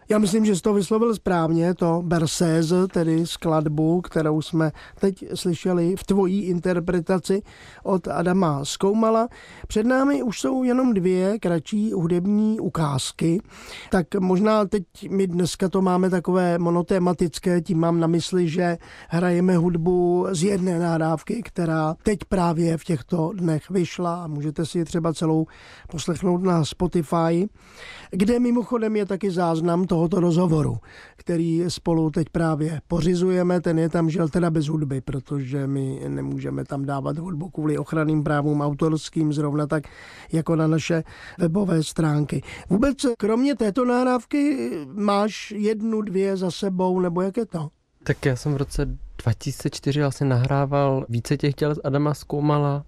Já myslím, že jsi to vyslovil správně, to Berceuse, tedy skladbu, kterou jsme teď slyšeli v tvojí interpretaci od Adama Skoumala. Před námi už jsou jenom 2 kratší hudební ukázky, tak možná teď my dneska to máme takové monotematické, tím mám na mysli, že hrajeme hudbu z jedné nahrávky, která teď právě v těchto dnech vyšla a můžete si ji třeba celou poslechnout na Spotify, kde mimochodem je taky záznam tohoto rozhovoru, který spolu teď právě pořizujeme. Ten je tam žel teda bez hudby, protože my nemůžeme tam dávat hudbu kvůli ochranným právům autorským, zrovna tak jako na naše webové stránky. Vůbec kromě této nahrávky máš 1, 2 za sebou, nebo jak je to? Tak já jsem v roce 2004 vlastně nahrával více těch děl z Adama Skoumala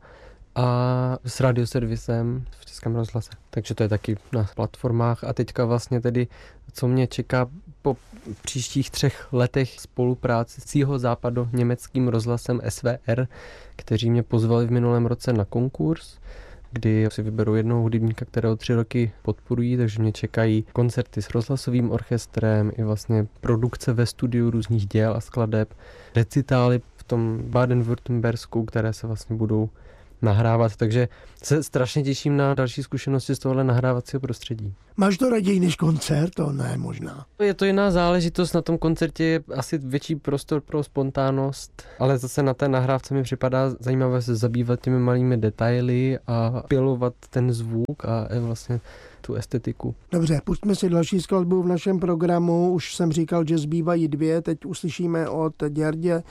a s radioservisem v Českém rozhlase. Takže to je taky na platformách a teďka vlastně tedy, co mě čeká po příštích 3 letech spolupráce s jihozápadoněmeckým rozhlasem SWR, kteří mě pozvali v minulém roce na konkurs, kdy si vyberu jednoho hudebníka, kterého 3 roky podporují, takže mě čekají koncerty s rozhlasovým orchestrem i vlastně produkce ve studiu různých děl a skladeb, recitály v tom Baden-Württembersku, které se vlastně budou nahrávat, takže se strašně těším na další zkušenosti z tohohle nahrávacího prostředí. Máš to raději než koncert? To ne, možná. Je to jiná záležitost, na tom koncertě je asi větší prostor pro spontánnost, ale zase na té nahrávce mi připadá zajímavé se zabývat těmi malými detaily a pilovat ten zvuk a vlastně tu estetiku. Dobře, pustíme si další skladbu v našem programu. Už jsem říkal, že zbývají 2. Teď uslyšíme od Györgye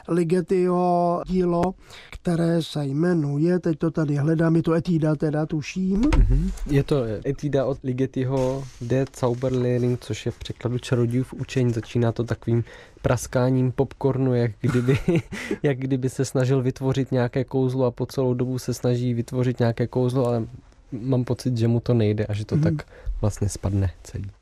Ligetyho dílo, které se jmenuje, teď to tady hledám, je to etída teda, tuším. Je to etída od Ligetyho Der Zauberlehrling, což je v překladu Čarodějův učení. Začíná to takovým praskáním popcornu, jak kdyby se snažil vytvořit nějaké kouzlo a po celou dobu se snaží vytvořit nějaké kouzlo, ale mám pocit, že mu to nejde a že to tak vlastně spadne celý.